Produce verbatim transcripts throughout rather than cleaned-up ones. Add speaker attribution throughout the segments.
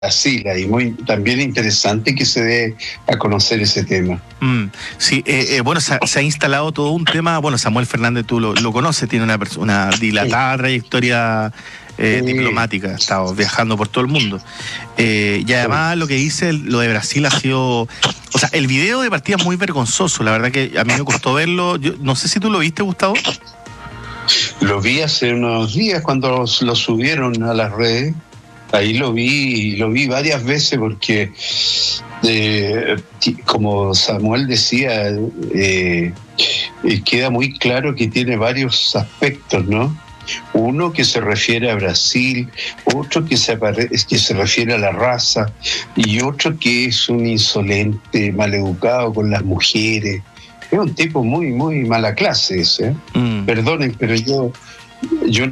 Speaker 1: Brasil, y muy también interesante que se dé a conocer ese tema.
Speaker 2: Mm, sí, eh, eh, bueno, se ha, se ha instalado todo un tema. Bueno, Samuel Fernández, tú lo, lo conoces, tiene una, una dilatada trayectoria eh, sí. diplomática, ha estado viajando por todo el mundo. Eh, y además lo que dice, lo de Brasil ha sido... O sea, el video de partida es muy vergonzoso, la verdad que a mí me costó verlo. Yo, no sé si tú lo viste, Gustavo.
Speaker 1: Lo vi hace unos días cuando lo subieron a las redes. Ahí lo vi, lo vi varias veces porque, eh, como Samuel decía, eh, eh, queda muy claro que tiene varios aspectos, ¿no? Uno que se refiere a Brasil, otro que se, apare- que se refiere a la raza, y otro que es un insolente, maleducado con las mujeres. Es un tipo muy, muy mala clase ese, ¿eh? Mm. Perdonen, pero yo... yo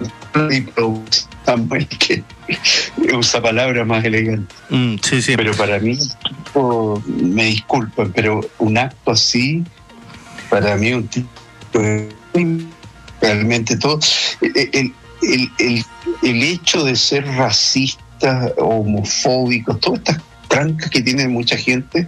Speaker 1: Samuel que usa palabras más elegantes.
Speaker 2: Mm, sí, sí.
Speaker 1: Pero para mí, oh, me disculpan, pero un acto así, para mí un tipo realmente todo. El, el, el, el, el hecho de ser racista, homofóbico, todas estas trancas que tiene mucha gente,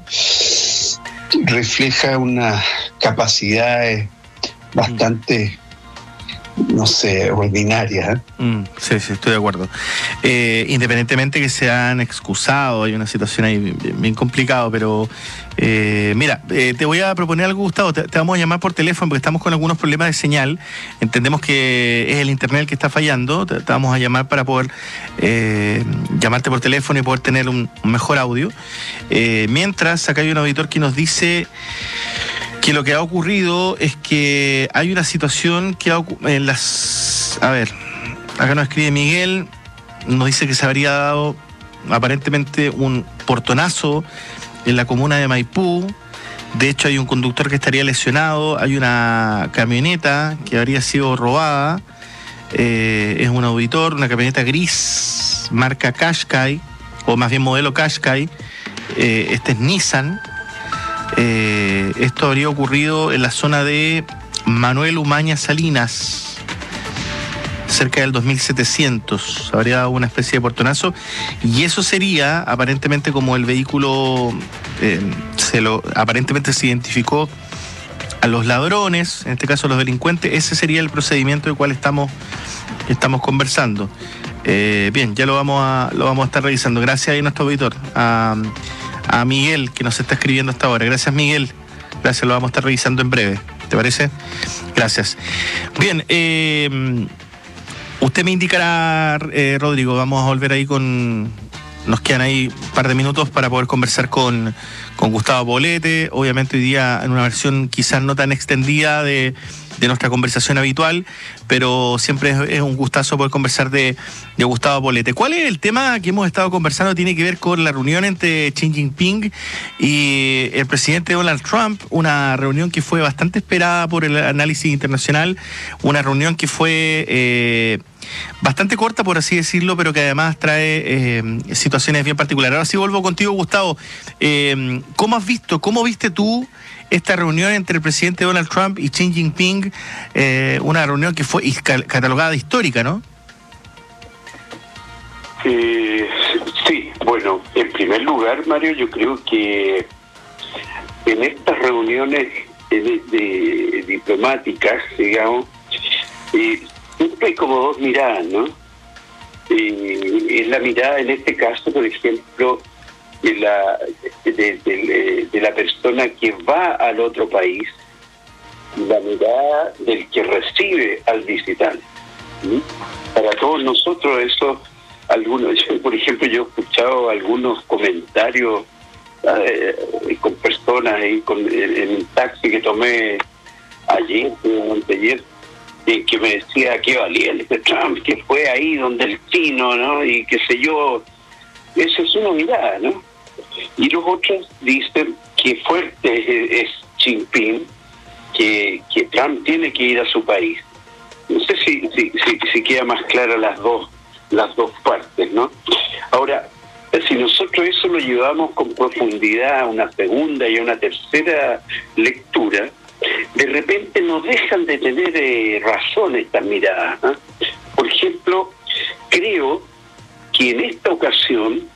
Speaker 1: refleja unas capacidades bastante... no sé, ordinaria. ¿eh?
Speaker 2: Mm, sí, sí, estoy de acuerdo. Eh, independientemente que se han excusado, hay una situación ahí bien, bien complicada, pero eh, mira, eh, te voy a proponer algo, Gustavo, te, te vamos a llamar por teléfono porque estamos con algunos problemas de señal, entendemos que es el internet el que está fallando, te, te vamos a llamar para poder eh, llamarte por teléfono y poder tener un, un mejor audio. Eh, mientras, acá hay un auditor que nos dice... que lo que ha ocurrido es que hay una situación que ha ocurrido en las... A ver, acá nos escribe Miguel, nos dice que se habría dado aparentemente un portonazo en la comuna de Maipú. De hecho, hay un conductor que estaría lesionado, hay una camioneta que habría sido robada. Eh, es un auditor, una camioneta gris, marca Qashqai, o más bien modelo Qashqai. Eh, este es Nissan. Eh, esto habría ocurrido en la zona de Manuel Umaña Salinas, cerca del dos mil setecientos. Habría dado una especie de portonazo y eso sería aparentemente como el vehículo eh, se lo aparentemente se identificó a los ladrones, en este caso a los delincuentes. Ese sería el procedimiento del cual estamos estamos conversando. Eh, bien, ya lo vamos a lo vamos a estar revisando. Gracias a nuestro auditor, a a Miguel, que nos está escribiendo hasta ahora. Gracias, Miguel. Gracias, lo vamos a estar revisando en breve. ¿Te parece? Gracias. Bien, eh, usted me indicará, eh, Rodrigo, vamos a volver ahí con... Nos quedan ahí un par de minutos para poder conversar con, con Gustavo Poblete, obviamente hoy día en una versión quizás no tan extendida de, de nuestra conversación habitual, pero siempre es, es un gustazo poder conversar de, de Gustavo Poblete. ¿Cuál es el tema que hemos estado conversando? Tiene que ver con la reunión entre Xi Jinping y el presidente Donald Trump, una reunión que fue bastante esperada por el análisis internacional, una reunión que fue... Eh, bastante corta, por así decirlo, pero que además trae eh, situaciones bien particulares. Ahora sí vuelvo contigo, Gustavo. Eh, ¿Cómo has visto, cómo viste tú esta reunión entre el presidente Donald Trump y Xi Jinping? Eh, una reunión que fue catalogada de histórica, ¿no?
Speaker 3: Eh, sí, bueno, en primer lugar, Mario, yo creo que en estas reuniones de, de diplomáticas, digamos, eh, siempre hay como dos miradas, ¿no? Eh, es la mirada, en este caso, por ejemplo, de la, de, de, de la persona que va al otro país, la mirada del que recibe al visitante. ¿Sí? Para todos nosotros eso, algunos, yo, por ejemplo, yo he escuchado algunos comentarios eh, con personas ahí, con, en, en un taxi que tomé allí, ayer, Eh, que me decía que valiente Trump, que fue ahí donde el chino, ¿no? Y qué sé yo. Esa es una mirada, ¿no? Y los otros dicen que fuerte es, es Jinping, que, que Trump tiene que ir a su país. No sé si, si, si, si queda más clara las dos, las dos partes, ¿no? Ahora, si nosotros eso lo llevamos con profundidad a una segunda y a una tercera lectura, de repente no dejan de tener eh, razón estas miradas, ¿eh? Por ejemplo, creo que en esta ocasión